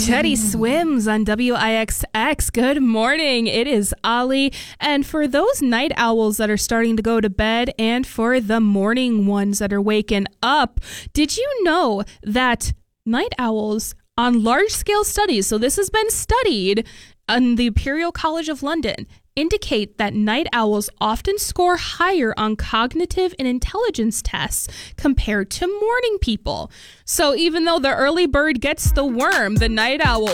Teddy Swims on WIXX. Good morning. It is Ollie. And for those night owls that are starting to go to bed and for the morning ones that are waking up, did you know that night owls on large-scale studies, so this has been studied in the Imperial College of London, indicate that night owls often score higher on cognitive and intelligence tests compared to morning people. So even though the early bird gets the worm, the night owl